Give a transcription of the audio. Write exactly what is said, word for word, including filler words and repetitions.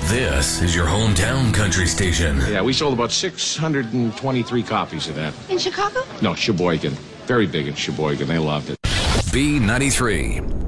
This is your hometown country station. Yeah, we sold about six hundred twenty-three copies of that. In Chicago? No, Sheboygan. Very big in Sheboygan. They loved it. B ninety-three.